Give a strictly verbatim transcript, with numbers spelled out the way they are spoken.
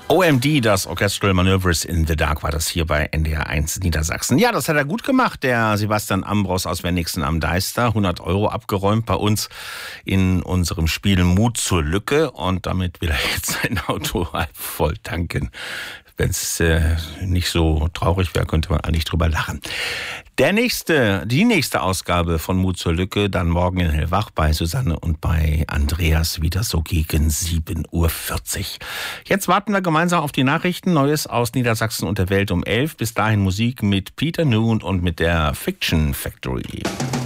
O M D, das Orchestral Manoeuvres in the Dark, war das hier bei N D R eins Niedersachsen. Ja, das hat er gut gemacht, der Sebastian Ambros aus Wenigsen am Deister. hundert Euro abgeräumt bei uns in unserem Spiel Mut zur Lücke. Und damit will er jetzt sein Auto halb voll tanken. Wenn es äh, nicht so traurig wäre, könnte man eigentlich drüber lachen. Der nächste, die nächste Ausgabe von Mut zur Lücke, dann morgen in Hellwach bei Susanne und bei Andreas wieder so gegen sieben Uhr vierzig. Jetzt warten wir gemeinsam auf die Nachrichten. Neues aus Niedersachsen und der Welt um elf. Bis dahin Musik mit Peter Noon und mit der Fiction Factory.